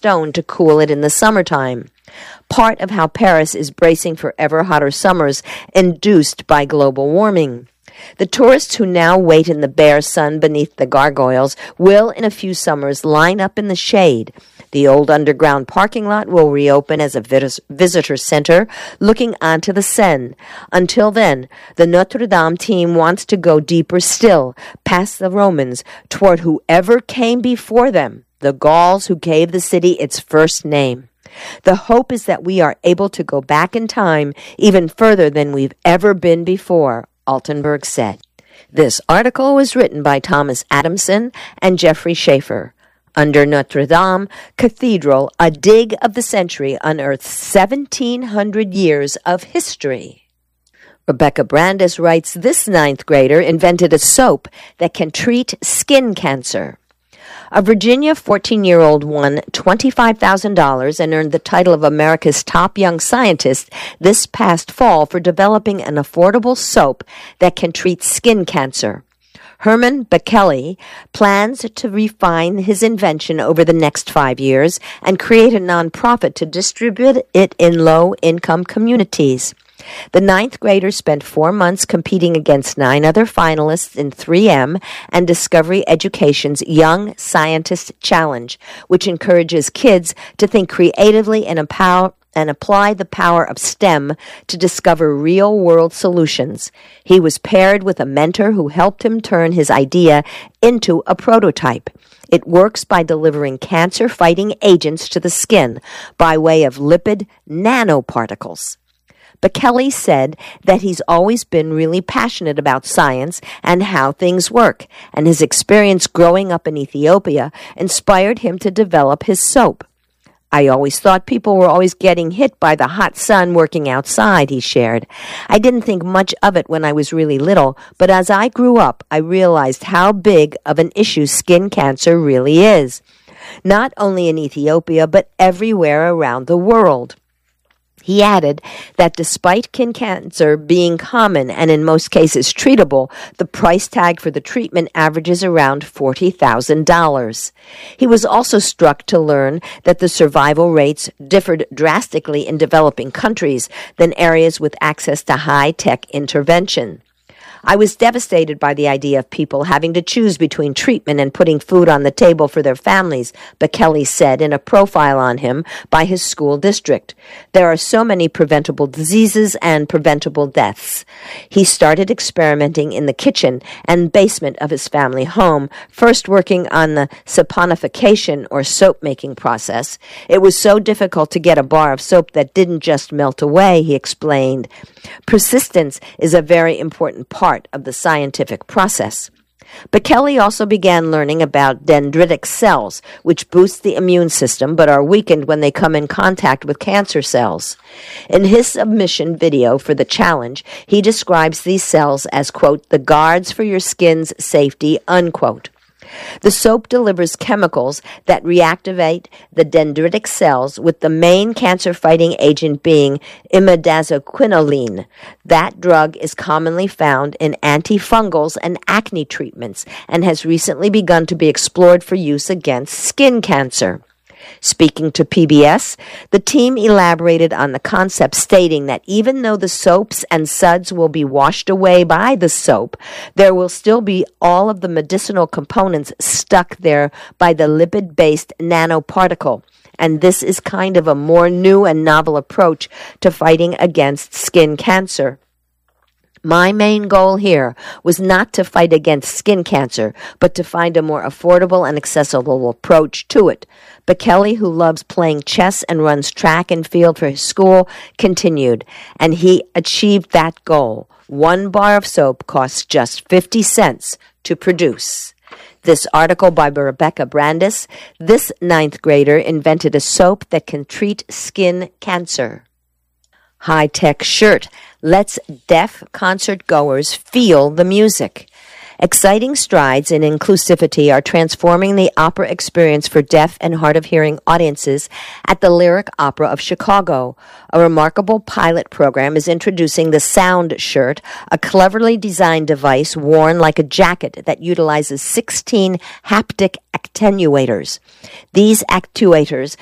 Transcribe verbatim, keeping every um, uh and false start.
stone to cool it in the summertime. Part of how Paris is bracing for ever hotter summers induced by global warming. The tourists who now wait in the bare sun beneath the gargoyles will, in a few summers, line up in the shade. The old underground parking lot will reopen as a vis- visitor center looking onto the Seine. Until then, the Notre Dame team wants to go deeper still, past the Romans, toward whoever came before them, the Gauls who gave the city its first name. The hope is that we are able to go back in time even further than we've ever been before, Altenberg said. This article was written by Thomas Adamson and Jeffrey Schaefer. Under Notre Dame Cathedral, a dig of the century unearths seventeen hundred years of history. Rebecca Brandis writes, this ninth grader invented a soap that can treat skin cancer. A Virginia fourteen-year-old won twenty-five thousand dollars and earned the title of America's top young scientist this past fall for developing an affordable soap that can treat skin cancer. Herman Bekele plans to refine his invention over the next five years and create a nonprofit to distribute it in low-income communities. The ninth graders spent four months competing against nine other finalists in three M and Discovery Education's Young Scientist Challenge, which encourages kids to think creatively and empower and apply the power of STEM to discover real-world solutions. He was paired with a mentor who helped him turn his idea into a prototype. It works by delivering cancer-fighting agents to the skin by way of lipid nanoparticles. Bekele said that he's always been really passionate about science and how things work, and his experience growing up in Ethiopia inspired him to develop his soap. I always thought people were always getting hit by the hot sun working outside, he shared. I didn't think much of it when I was really little, but as I grew up, I realized how big of an issue skin cancer really is. Not only in Ethiopia, but everywhere around the world. He added that despite skin cancer being common and in most cases treatable, the price tag for the treatment averages around forty thousand dollars. He was also struck to learn that the survival rates differed drastically in developing countries than areas with access to high-tech intervention. I was devastated by the idea of people having to choose between treatment and putting food on the table for their families, Bekele said in a profile on him by his school district. There are so many preventable diseases and preventable deaths. He started experimenting in the kitchen and basement of his family home, first working on the saponification or soap-making process. It was so difficult to get a bar of soap that didn't just melt away, he explained. Persistence is a very important part of the scientific process. Bekele also began learning about dendritic cells, which boost the immune system but are weakened when they come in contact with cancer cells. In his submission video for the challenge, he describes these cells as, quote, the guards for your skin's safety, unquote. The soap delivers chemicals that reactivate the dendritic cells, with the main cancer-fighting agent being imidazoquinoline. That drug is commonly found in antifungals and acne treatments and has recently begun to be explored for use against skin cancer. Speaking to P B S, the team elaborated on the concept, stating that even though the soaps and suds will be washed away by the soap, there will still be all of the medicinal components stuck there by the lipid-based nanoparticle. And this is kind of a more new and novel approach to fighting against skin cancer. My main goal here was not to fight against skin cancer, but to find a more affordable and accessible approach to it. Bekele, who loves playing chess and runs track and field for his school, continued, and he achieved that goal. One bar of soap costs just fifty cents to produce. This article by Rebecca Brandis. This ninth grader invented a soap that can treat skin cancer. High-tech shirt lets deaf concert goers feel the music. Exciting strides in inclusivity are transforming the opera experience for deaf and hard-of-hearing audiences at the Lyric Opera of Chicago. A remarkable pilot program is introducing the Sound Shirt, a cleverly designed device worn like a jacket that utilizes sixteen haptic attenuators. These actuators